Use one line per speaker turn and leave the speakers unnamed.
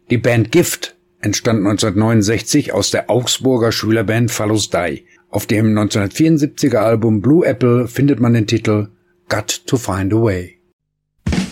Die Band Gift entstand 1969 aus der Augsburger Schülerband Phallus Dei. Auf dem 1974er Album Blue Apple findet man den Titel Got to Find a Way.